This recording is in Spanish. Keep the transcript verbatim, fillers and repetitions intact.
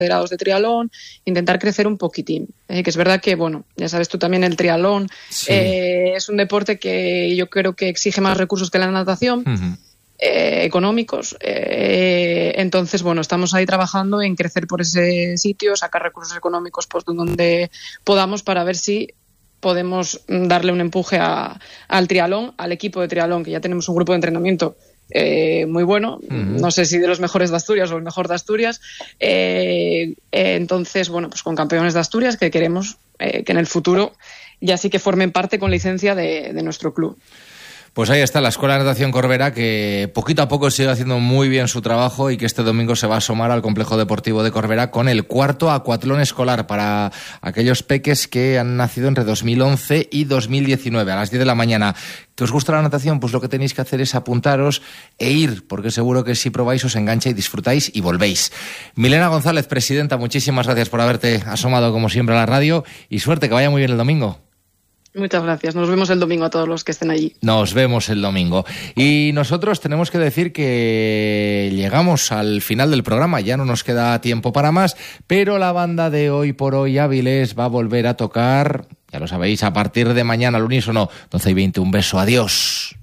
federados de triatlón, intentar crecer un poquitín. Eh, que es verdad que, bueno, ya sabes tú también, el triatlón sí. eh, es un deporte que yo creo que exige más recursos que la natación. Uh-huh. Eh, económicos, eh, entonces bueno, estamos ahí trabajando en crecer por ese sitio, sacar recursos económicos pues donde podamos para ver si podemos darle un empuje a, al triatlón, al equipo de triatlón, que ya tenemos un grupo de entrenamiento eh, muy bueno, uh-huh. no sé si de los mejores de Asturias o el mejor de Asturias, eh, eh, entonces bueno, pues con campeones de Asturias que queremos eh, que en el futuro ya sí que formen parte con licencia de, de nuestro club. Pues ahí está la Escuela de Natación Corbera, que poquito a poco sigue haciendo muy bien su trabajo y que este domingo se va a asomar al Complejo Deportivo de Corbera con el cuarto acuatlón escolar para aquellos peques que han nacido entre dos mil once y dos mil diecinueve, a las diez de la mañana. ¿Que os gusta la natación? Pues lo que tenéis que hacer es apuntaros e ir, porque seguro que si probáis os engancha y disfrutáis y volvéis. Milena González, presidenta, muchísimas gracias por haberte asomado como siempre a la radio y suerte, que vaya muy bien el domingo. Muchas gracias. Nos vemos el domingo a todos los que estén allí. Nos vemos el domingo. Y nosotros tenemos que decir que llegamos al final del programa. Ya no nos queda tiempo para más, pero la banda de Hoy por Hoy Avilés va a volver a tocar, ya lo sabéis, a partir de mañana al unísono, doce y veinte. Un beso. Adiós.